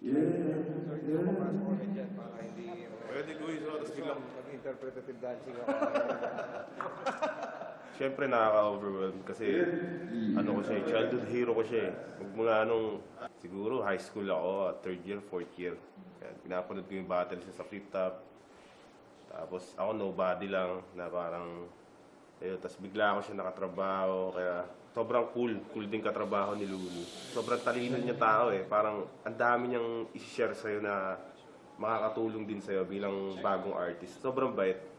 Hindi ko papasok ulit dyan para hindi... Pwede ko yung tapos biglang... Mag-interpretative dancing ako. Siyempre nakaka-overwhelm kasi ano ko siya, childhood hero ko siya eh. Magmula nung siguro high school ako, third year, fourth year. Kaya pinapanood ko yung battle siya sa flip top. Tapos ako nobody lang na parang ayun, tapos bigla ako siya nakatrabaho, kaya sobrang cool din katrabaho ni Lulu. Sobrang talino niya tao eh, parang ang dami niyang i-share sa'yo na makakatulong din sa'yo bilang bagong artist. Sobrang bait.